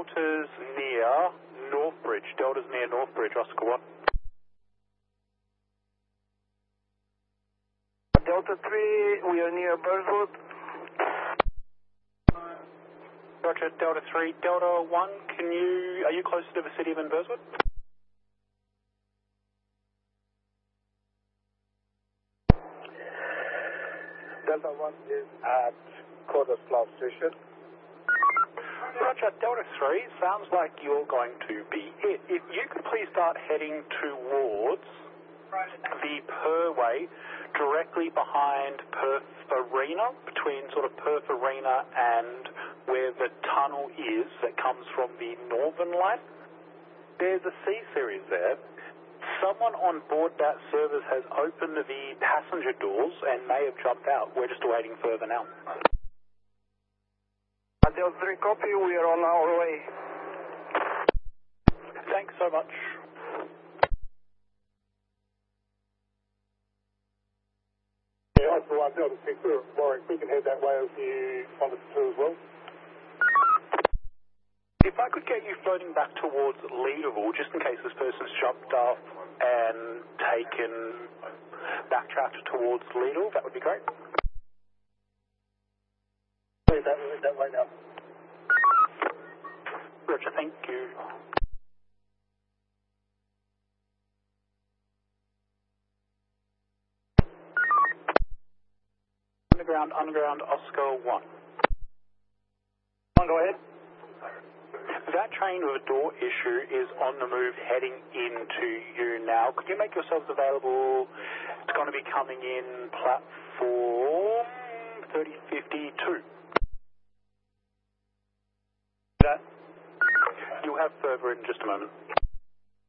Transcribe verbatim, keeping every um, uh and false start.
Delta's near Northbridge. Delta's near Northbridge, Oscar one. Delta three, we are near Burswood. Roger, Delta three. Delta one, can you, are you closer to the city than Burswood? Delta one is at Cordes Club Station. Roger, Delta three, sounds like you're going to be it. If you could please start heading towards the Purway, directly behind Perth Arena, between sort of Perth Arena and where the tunnel is that comes from the Northern Line. There's a C-Series there. Someone on board that service has opened the passenger doors and may have jumped out. We're just awaiting further now. Delta three copy, we are on our way. Thanks so much. Yeah, Oscar one, Delta six, Warwick, we can head that way if you want us to as well. If I could get you floating back towards Leaderville, just in case this person's jumped off and taken, backtracked towards Leaderville, that would be great. Leave that, leave that way now. Roger, thank you. Underground, underground, Oscar one. Go ahead. That train with a door issue is on the move heading into you now. Could you make yourselves available? It's going to be coming in platform thirty fifty-two. That you'll have further in just a moment.